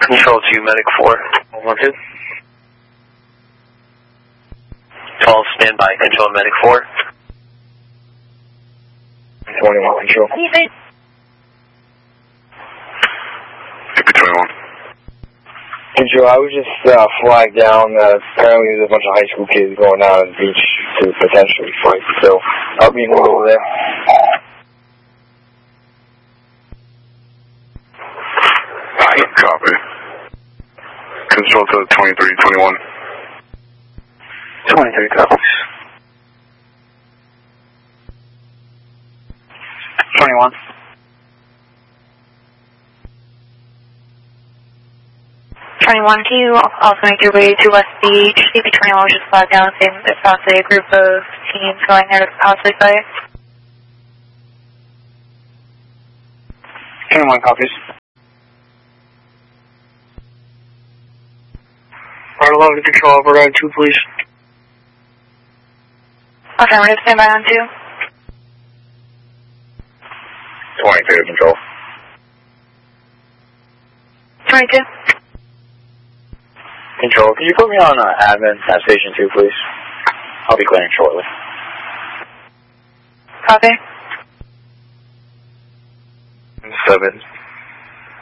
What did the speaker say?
Control 2, Medic 4. 112. 12, standby. Control, Medic 4. 21, Control. Copy 21. Control, I was just flagged down. Apparently there's a bunch of high school kids going out on the beach to potentially fight, so I'll be over there. Copy. Control to 23, 21. 23 copies. 21. 21, can you also make your way to West Beach? CP21 was just flagged down, saying that found a group of teens going there to possibly fight. 21 copies. Right 11 Control, over Ride 2, please. Okay, we're going to stand by on 2. 22, Control. 22. Control, can you put me on admin at Station 2, please? I'll be clearing shortly. Copy. 7.